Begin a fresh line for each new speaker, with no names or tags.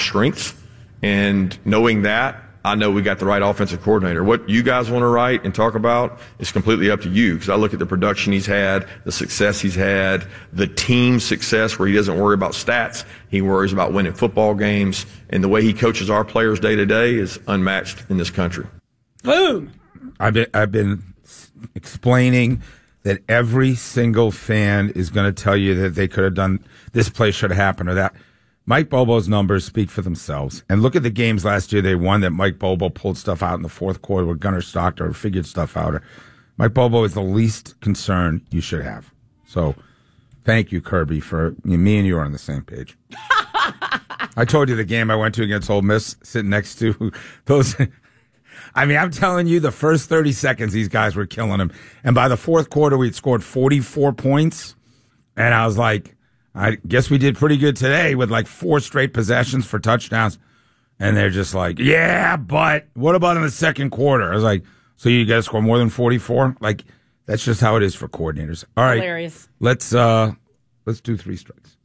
strengths. And knowing that, I know we got the right offensive coordinator. What you guys want to write and talk about is completely up to you, because I look at the production he's had, the success he's had, the team success where he doesn't worry about stats. He worries about winning football games, and the way he coaches our players day to day is unmatched in this country.
Boom!
I've been explaining that every single fan is going to tell you that they could have done this play should have happened or that. Mike Bobo's numbers speak for themselves. And look at the games last year they won that Mike Bobo pulled stuff out in the fourth quarter with Gunnar Stockton or figured stuff out. Mike Bobo is the least concern you should have. So thank you, Kirby, for me and you are on the same page. I told you the game I went to against Ole Miss, sitting next to those. I mean, I'm telling you, the first 30 seconds, these guys were killing him. And by the fourth quarter, we'd scored 44 points. And I was like, I guess we did pretty good today with like 4 straight possessions for touchdowns. And they're just like, yeah, but what about in the second quarter? I was like, so you got to score more than 44? Like, that's just how it is for coordinators. All right.
Hilarious.
Let's do 3 strikes.